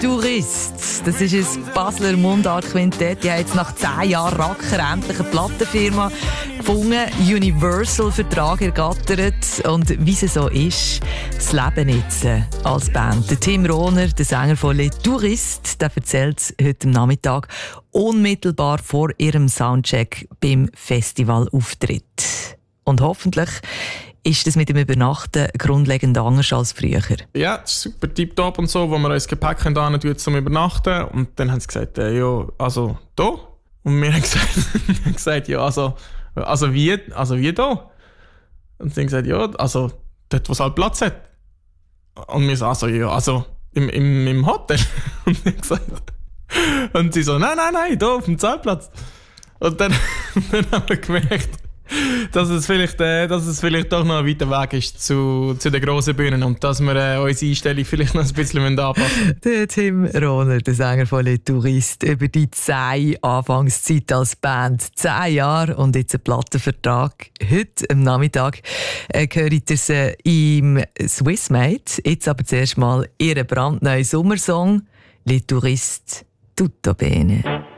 Touristes. Das ist ein Basler Mundart-Quintett. Die haben jetzt nach 10 Jahren Racker endlich eine Plattenfirma gefunden, Universal-Vertrag ergattert. Und wie es so ist, das Leben jetzt als Band. Der Tim Rohner, der Sänger von Les Touristes, der erzählt es heute am Nachmittag unmittelbar vor ihrem Soundcheck beim Festivalauftritt. Und hoffentlich ist das mit dem Übernachten grundlegend anders als früher. Ja, das ist super tipptopp und so, wo wir uns Gepäck hin tun zum Übernachten. Und dann haben sie gesagt, ja, also da. Und wir haben gesagt, ja, also wie da? Und sie haben gesagt, ja, also dort, wo es halt Platz hat. Und wir so, also im Hotel. Und ich gesagt, und sie so, nein, da auf dem Zeltplatz. Und dann haben wir gemerkt, dass es vielleicht doch noch ein weiter Weg ist zu den grossen Bühnen und dass wir unsere Einstellung vielleicht noch ein bisschen anpassen müssen. Der Tim Rohner, der Sänger von Les Touristes, über die 10 Anfangszeit als Band. 10 Jahre und jetzt ein Plattenvertrag. Heute am Nachmittag hört ihr sie im Swissmade. Jetzt aber zuerst mal ihren brandneuen Sommersong «Les Touristes, tutto bene».